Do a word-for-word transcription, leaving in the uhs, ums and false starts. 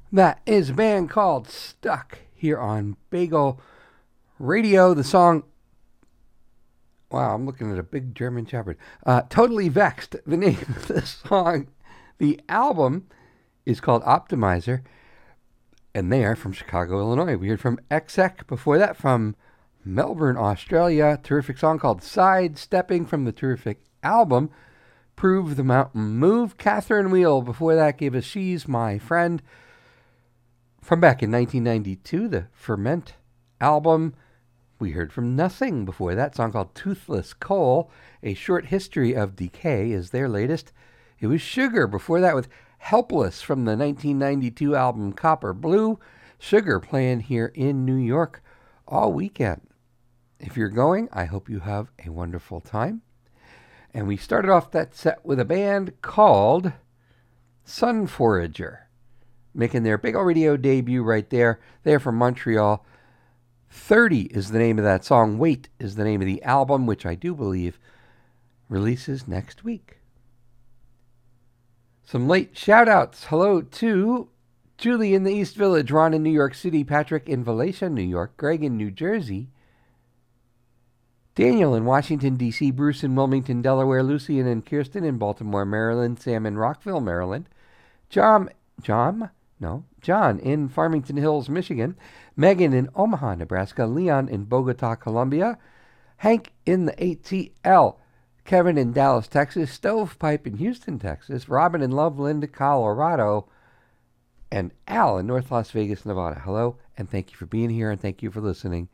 That is a band called Stuck here on Bagel Radio. The song, wow, I'm looking at a big German Shepherd. Uh, Totally Vexed, the name of the song. The album is called Optimizer, and they are from Chicago, Illinois. We heard from X X before that from Melbourne, Australia. Terrific song called Sidestepping from the terrific album Prove the Mountain Move. Catherine Wheel before that gave us She's My Friend. From back in nineteen ninety-two, the Ferment album. We heard from Nothing before that, song called Toothless Coal. A Short History of Decay is their latest. It was Sugar before that with Helpless from the nineteen ninety-two album Copper Blue. Sugar playing here in New York all weekend. If you're going, I hope you have a wonderful time. And we started off that set with a band called Sun Forager, making their Bagel Radio debut right there. They're from Montreal. thirty is the name of that song. Wait is the name of the album, which I do believe releases next week. Some late shout-outs. Hello to Julie in the East Village, Ron in New York City, Patrick in Valatia, New York, Greg in New Jersey, Daniel in Washington, D C, Bruce in Wilmington, Delaware, Lucian and Kirsten in Baltimore, Maryland, Sam in Rockville, Maryland, John, John, no, John in Farmington Hills, Michigan, Megan in Omaha, Nebraska, Leon in Bogota, Colombia, Hank in the A T L, Kevin in Dallas, Texas, Stovepipe in Houston, Texas, Robin in Loveland, Colorado, and Al in North Las Vegas, Nevada. Hello, and thank you for being here, and thank you for listening